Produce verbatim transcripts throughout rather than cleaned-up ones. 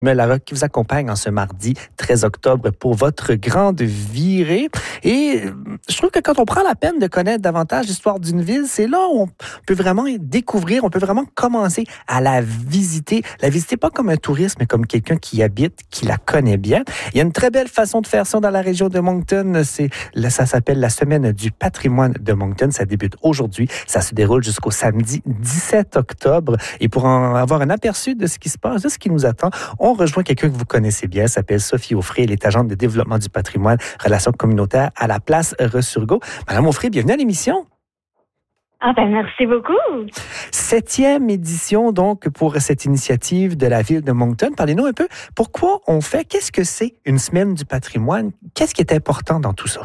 Larocque qui vous accompagne en ce mardi treize octobre pour votre grande virée. Et je trouve que quand on prend la peine de connaître davantage l'histoire d'une ville, c'est là où on peut vraiment découvrir, on peut vraiment commencer à la visiter. La visiter pas comme un touriste, mais comme quelqu'un qui y habite, qui la connaît bien. Il y a une très belle façon de faire ça dans la région de Moncton. C'est, ça s'appelle la Semaine du patrimoine de Moncton. Ça débute aujourd'hui. Ça se déroule jusqu'au samedi dix-sept octobre. Et pour en avoir un aperçu de ce qui se passe, de ce qui nous attend, on On rejoint quelqu'un que vous connaissez bien, elle s'appelle Sophie Aufrey, elle est agente de développement du patrimoine, relations communautaires à la place Resurgo. Madame Aufrey, bienvenue à l'émission. Ah ben merci beaucoup. Septième édition donc pour cette initiative de la ville de Moncton. Parlez-nous un peu, pourquoi on fait, qu'est-ce que c'est une semaine du patrimoine? Qu'est-ce qui est important dans tout ça?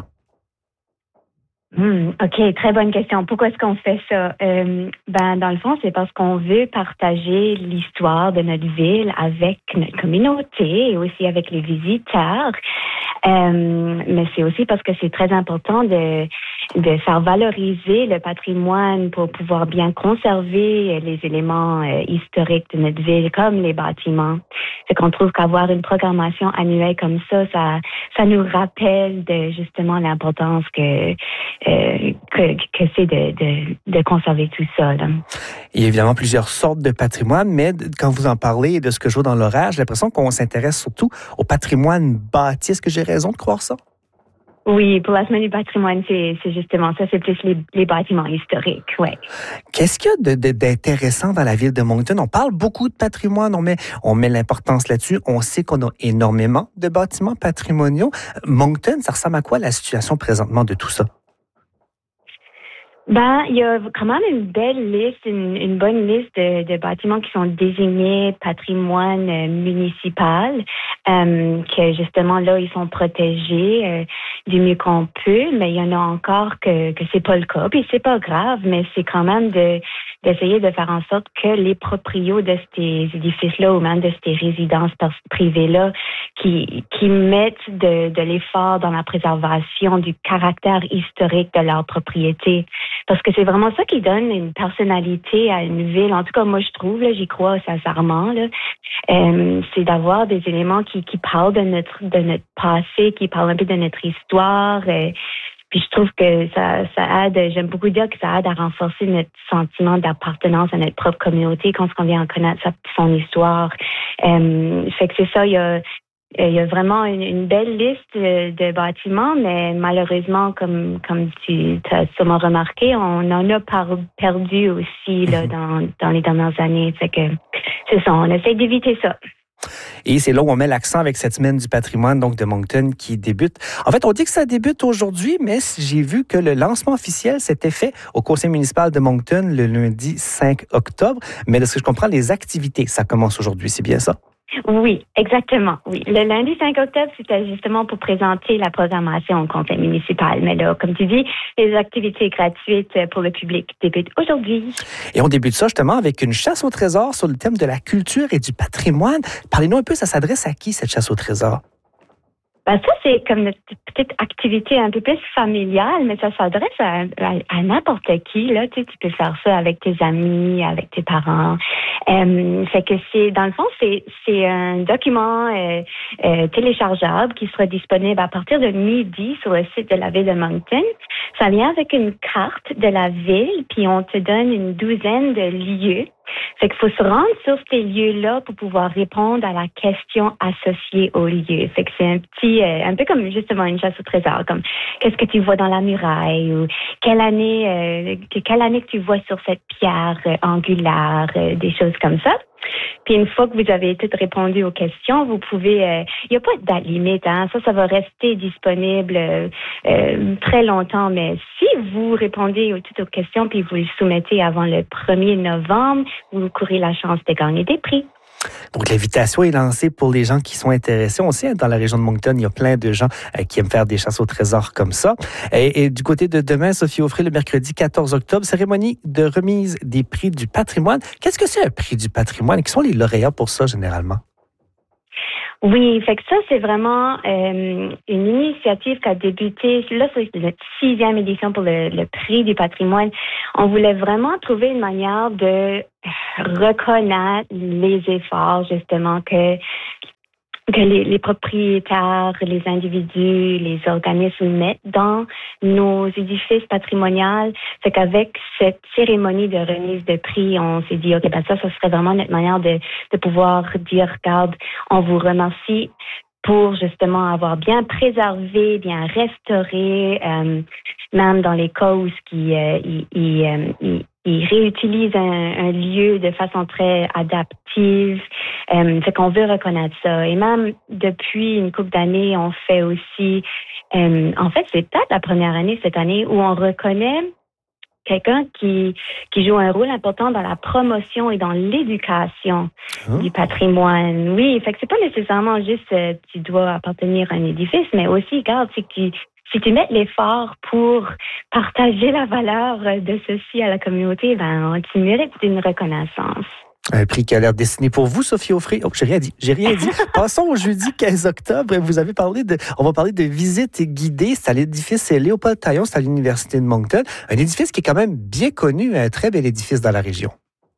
Hmm, OK, très bonne question. Pourquoi est-ce qu'on fait ça? Euh, ben, dans le fond, c'est parce qu'on veut partager l'histoire de notre ville avec notre communauté et aussi avec les visiteurs. Euh, mais c'est aussi parce que c'est très important de, de faire valoriser le patrimoine pour pouvoir bien conserver les éléments euh, historiques de notre ville, comme les bâtiments. C'est qu'on trouve qu'avoir une programmation annuelle comme ça, ça, ça nous rappelle de justement l'importance que Euh, que, que c'est de, de, de conserver tout ça. Là. Il y a évidemment plusieurs sortes de patrimoine, mais quand vous en parlez de ce que je vois dans l'orage, j'ai l'impression qu'on s'intéresse surtout au patrimoine bâti. Est-ce que j'ai raison de croire ça? Oui, pour la semaine du patrimoine, c'est, c'est justement ça, c'est plus les, les bâtiments historiques, ouais. Qu'est-ce qu'il y a de, de, d'intéressant dans la ville de Moncton? On parle beaucoup de patrimoine, on met, on met l'importance là-dessus. On sait qu'on a énormément de bâtiments patrimoniaux. Moncton, ça ressemble à quoi la situation présentement de tout ça? Ben, il y a quand même une belle liste, une, une bonne liste de, de bâtiments qui sont désignés patrimoine euh, municipal, euh, que justement là ils sont protégés euh, du mieux qu'on peut, mais il y en a encore que que c'est pas le cas, puis c'est pas grave, mais c'est quand même de d'essayer de faire en sorte que les proprios de ces édifices-là ou même de ces résidences privées-là qui qui mettent de, de l'effort dans la préservation du caractère historique de leur propriété. Parce que c'est vraiment ça qui donne une personnalité à une ville. En tout cas, moi, je trouve, là, j'y crois sincèrement, là, euh, c'est d'avoir des éléments qui, qui parlent de notre, de notre passé, qui parlent un peu de notre histoire. Euh, puis je trouve que ça, ça aide, j'aime beaucoup dire que ça aide à renforcer notre sentiment d'appartenance à notre propre communauté quand on vient en connaître sa, son histoire. Euh, fait que c'est ça, il y a Il y a vraiment une, une belle liste de bâtiments, mais malheureusement, comme comme tu as sûrement remarqué, on en a par, perdu aussi là, dans, dans les dernières années. Fait que c'est ça, on essaie d'éviter ça. Et c'est là où on met l'accent avec cette semaine du patrimoine donc de Moncton qui débute. En fait, on dit que ça débute aujourd'hui, mais j'ai vu que le lancement officiel s'était fait au conseil municipal de Moncton le lundi cinq octobre. Mais de ce que je comprends, les activités, ça commence aujourd'hui, c'est bien ça? Oui, exactement. Oui, le lundi cinq octobre, c'était justement pour présenter la programmation au conseil municipal. Mais là, comme tu dis, les activités gratuites pour le public débutent aujourd'hui. Et on débute ça justement avec une chasse au trésor sur le thème de la culture et du patrimoine. Parlez-nous un peu, ça s'adresse à qui cette chasse au trésor? Ben ça, c'est comme notre petite activité un peu plus familiale, mais ça s'adresse à, à, à n'importe qui. Là. Tu sais, tu peux faire ça avec tes amis, avec tes parents. Euh, fait que c'est, dans le fond, c'est, c'est un document euh, euh, téléchargeable qui sera disponible à partir de midi sur le site de la ville de Moncton. Ça vient avec une carte de la ville, puis on te donne une douzaine de lieux. Fait qu'il faut se rendre sur ces lieux-là pour pouvoir répondre à la question associée aux lieux. Fait que c'est un petit, euh, un peu comme justement une chasse au trésor, comme qu'est-ce que tu vois dans la muraille ou quelle année, euh, quelle année que tu vois sur cette pierre euh, angulaire, euh, des choses comme ça. Puis une fois que vous avez toutes répondu aux questions, vous pouvez... Il euh, n'y a pas de date limite, hein. Ça, ça va rester disponible euh, euh, très longtemps. Mais si vous répondez aux, toutes aux questions puis vous le soumettez avant le premier novembre, vous courez la chance de gagner des prix. Donc, l'invitation est lancée pour les gens qui sont intéressés. On sait, dans la région de Moncton, il y a plein de gens euh, qui aiment faire des chasses au trésor comme ça. Et, et du côté de demain, Sophie Aufrey, le mercredi quatorze octobre, cérémonie de remise des prix du patrimoine. Qu'est-ce que c'est un prix du patrimoine? Qui sont les lauréats pour ça, généralement? Oui, fait que ça, c'est vraiment euh, une initiative qui a débuté. Là, c'est notre sixième édition pour le, le prix du patrimoine. On voulait vraiment trouver une manière de reconnaître les efforts, justement, que que les, les propriétaires, les individus, les organismes mettent dans nos édifices patrimoniaux. Fait qu'avec cette cérémonie de remise de prix, on s'est dit, OK, ben ça, ça serait vraiment notre manière de, de pouvoir dire, regarde, on vous remercie pour justement avoir bien préservé, bien restauré, euh, même dans les cas où qui, euh, ils, ils, euh, ils, ils réutilisent un, un lieu de façon très adaptive. Euh, fait qu'on veut reconnaître ça. Et même depuis une couple d'années, on fait aussi, euh, en fait, c'est peut-être la première année cette année où on reconnaît quelqu'un qui, qui joue un rôle important dans la promotion et dans l'éducation oh. du patrimoine. Oui, fait que c'est pas nécessairement juste euh, tu dois appartenir à un édifice, mais aussi, regarde, c'est que tu, si tu mets l'effort pour partager la valeur de ceci à la communauté, ben, tu mérites une reconnaissance. Un prix qui a l'air destiné pour vous, Sophie Auffray. Oh, j'ai rien dit. J'ai rien dit. Passons au jeudi quinze octobre. Vous avez parlé de, on va parler de visites guidées. C'est à l'édifice Léopold Taillon, c'est à l'Université de Moncton. Un édifice qui est quand même bien connu, un très bel édifice dans la région.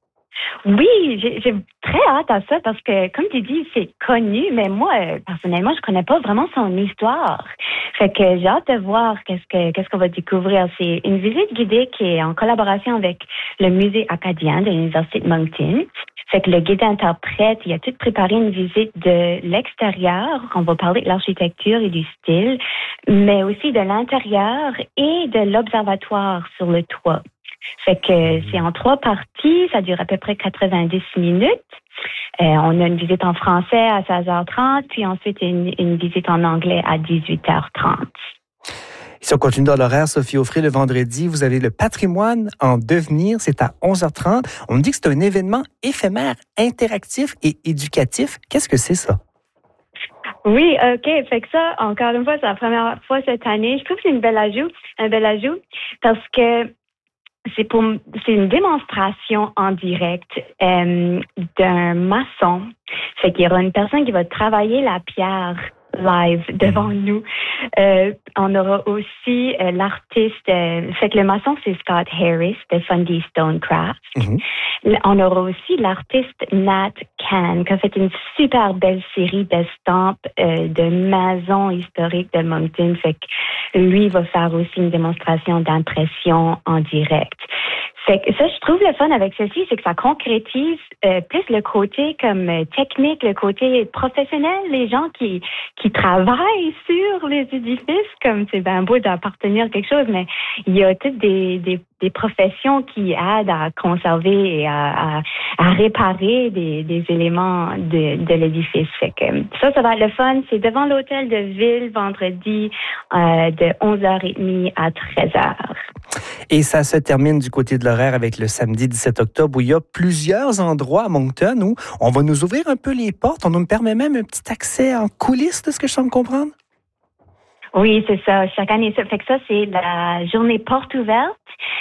Oui, j'ai, j'ai très hâte à ça parce que, comme tu dis, c'est connu, mais moi, personnellement, je connais pas vraiment son histoire. Fait que j'ai hâte de voir qu'est-ce que qu'est-ce qu'on va découvrir. C'est une visite guidée qui est en collaboration avec le musée acadien de l'Université de Moncton. Fait que le guide interprète, il a tout préparé une visite de l'extérieur. On va parler de l'architecture et du style, mais aussi de l'intérieur et de l'observatoire sur le toit. Fait que c'est en trois parties, ça dure à peu près quatre-vingt-dix minutes. Euh, on a une visite en français à seize heures trente, puis ensuite une, une visite en anglais à dix-huit heures trente. Si on continue dans l'horaire, Sophie Auffray, le vendredi, vous avez le patrimoine en devenir, c'est à onze heures trente. On me dit que c'est un événement éphémère, interactif et éducatif. Qu'est-ce que c'est ça? Oui, OK. Fait que ça, encore une fois, c'est la première fois cette année. Je trouve que c'est une belle ajout, un bel ajout, parce que c'est pour c'est une démonstration en direct euh, d'un maçon. Fait qu'il y aura une personne qui va travailler la pierre live devant nous. Euh, on aura aussi euh, l'artiste, euh, fait que le maçon, c'est Scott Harris de Fundy Stonecraft. Mm-hmm. On aura aussi l'artiste Nat Can, qui a fait une super belle série d'estampes euh, de maisons historiques de Moncton. Fait que lui va faire aussi une démonstration d'impression en direct. Fait que ça, je trouve le fun avec ceci, c'est que ça concrétise euh, plus le côté comme euh, technique, le côté professionnel, les gens qui qui travaillent sur les édifices, comme c'est bien beau d'appartenir à quelque chose, mais il y a toutes des, des, des professions qui aident à conserver et à, à, à réparer des, des éléments de, de l'édifice. Fait que ça, ça va être le fun. C'est devant l'hôtel de ville, vendredi, euh, de onze heures trente à treize heures. Et ça se termine du côté de l'horaire avec le samedi dix-sept octobre où il y a plusieurs endroits à Moncton où on va nous ouvrir un peu les portes. On nous permet même un petit accès en coulisses, de ce que je semble comprendre. Oui, c'est ça. Chaque année, ça fait que ça, c'est la journée porte ouverte.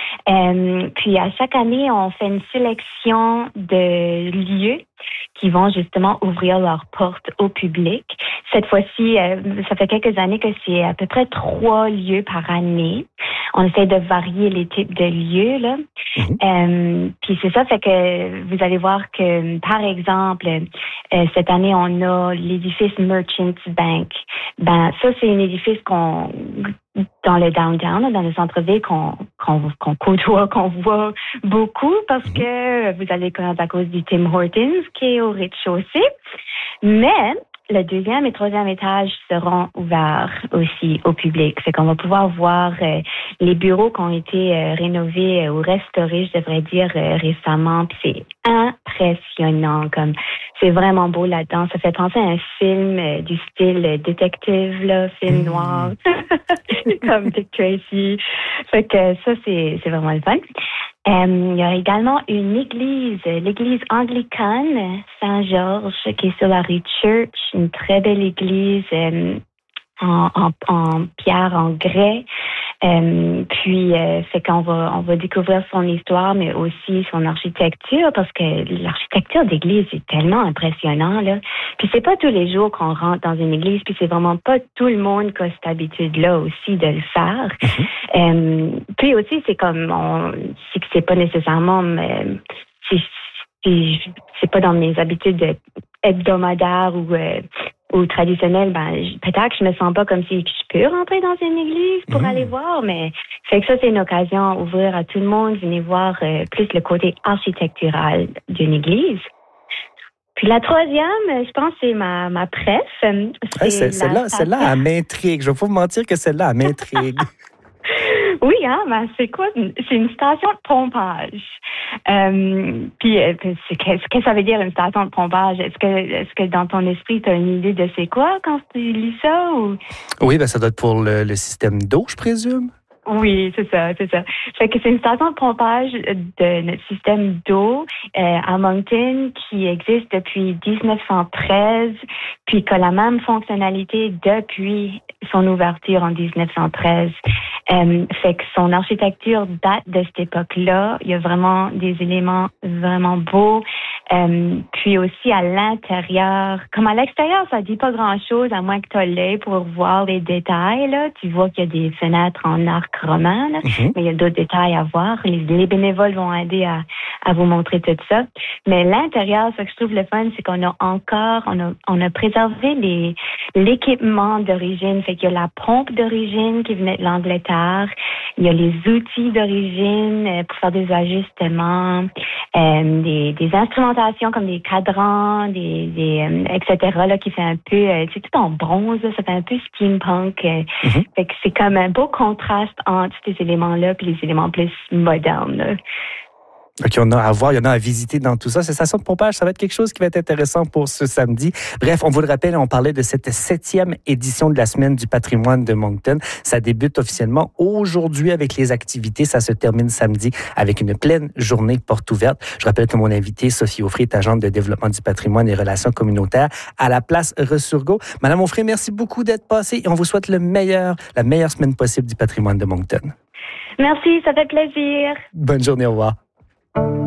Euh, puis à chaque année, on fait une sélection de lieux qui vont justement ouvrir leurs portes au public. Cette fois-ci, euh, ça fait quelques années que c'est à peu près trois lieux par année. On essaie de varier les types de lieux, là. Mm-hmm. Euh, puis c'est ça, fait que vous allez voir que, par exemple, euh, cette année, on a l'édifice Merchants Bank. Ben, ça, c'est un édifice qu'on, dans le downtown, dans le centre-ville, qu'on, qu'on, qu'on côtoie, qu'on voit beaucoup parce que vous allez connaître à cause du Tim Hortons qui est au rez-de-chaussée. Mais le deuxième et troisième étage seront ouverts aussi au public. Fait qu'on va pouvoir voir euh, les bureaux qui ont été euh, rénovés euh, ou restaurés, je devrais dire, euh, récemment. Puis c'est impressionnant, comme c'est vraiment beau là-dedans. Ça fait penser à un film euh, du style euh, détective, là, film noir, comme Dick Tracy. Fait que ça, c'est, c'est vraiment le fun. Euh, il y a également une église, l'église anglicane Saint-Georges, qui est sur la rue Church, une très belle église euh, en, en, en pierre, en grès. Euh, puis, euh, c'est qu'on va, on va découvrir son histoire, mais aussi son architecture, parce que l'architecture d'église est tellement impressionnant, là. Puis, c'est pas tous les jours qu'on rentre dans une église, puis c'est vraiment pas tout le monde qui a cette habitude-là aussi de le faire. Euh, puis aussi, c'est comme, on, c'est que c'est pas nécessairement, euh, c'est, c'est, c'est pas dans mes habitudes hebdomadaires ou euh, ou traditionnelles. Ben, peut-être que je me sens pas comme si je peux rentrer dans une église pour mmh. aller voir, mais fait que ça, c'est une occasion à ouvrir à tout le monde, venir voir euh, plus le côté architectural d'une église. Puis la troisième, je pense, c'est ma, ma préf. C'est hey, c'est, celle-là, celle-là, elle m'intrigue. Je vais pas vous mentir que celle-là, elle m'intrigue. Oui, hein, ben c'est quoi? C'est une station de pompage. Euh, puis, c'est, qu'est-ce que ça veut dire une station de pompage? Est-ce que, est-ce que dans ton esprit, tu as une idée de c'est quoi quand tu lis ça? Ou... Oui, ben ça doit être pour le, le système d'eau, je présume. Oui, c'est ça, c'est ça. Fait que c'est une station de pompage de notre système d'eau euh, à Moncton qui existe depuis dix-neuf cent treize, puis qui a la même fonctionnalité depuis son ouverture en dix-neuf cent treize. Euh, fait que son architecture date de cette époque-là. Il y a vraiment des éléments vraiment beaux. Euh, puis aussi à l'intérieur, comme à l'extérieur, ça dit pas grand-chose à moins que tu aies l'œil pour voir les détails. Là, tu vois qu'il y a des fenêtres en arc roman, là, mm-hmm. mais il y a d'autres détails à voir. Les, les bénévoles vont aider à, à vous montrer tout ça. Mais l'intérieur, ce que je trouve le fun, c'est qu'on a encore, on a, on a préservé les, l'équipement d'origine. Fait qu'il y a la pompe d'origine qui venait de l'Angleterre. Il y a les outils d'origine pour faire des ajustements, euh, des, des instrumentations comme des cadrans, des, des euh, et cetera là, qui fait un peu, euh, c'est tout en bronze, là, ça fait un peu steampunk. Euh, mm-hmm. Fait que c'est comme un beau contraste entre ces éléments-là puis les éléments plus modernes. Là. Donc, il y en a à voir, il y en a à visiter dans tout ça. Ces stations de pompage, ça va être quelque chose qui va être intéressant pour ce samedi. Bref, on vous le rappelle, on parlait de cette septième édition de la Semaine du patrimoine de Moncton. Ça débute officiellement aujourd'hui avec les activités. Ça se termine samedi avec une pleine journée porte ouverte. Je rappelle que mon invitée, Sophie Aufrey, est agente de développement du patrimoine et relations communautaires à la place Resurgo. Madame Aufrey, merci beaucoup d'être passée et on vous souhaite le meilleur, la meilleure semaine possible du patrimoine de Moncton. Merci, ça fait plaisir. Bonne journée, au revoir.